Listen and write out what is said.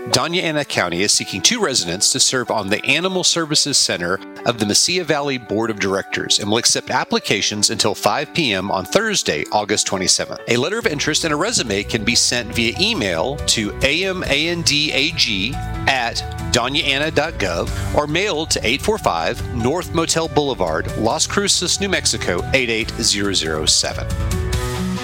Doña Ana County is seeking 2 residents to serve on the Animal Services Center of the Mesilla Valley Board of Directors and will accept applications until 5 p.m. on Thursday, August 27th. A letter of interest and a resume can be sent via email to amandag@donyaana.gov or mailed to 845 North Motel Boulevard, Las Cruces, New Mexico 88007.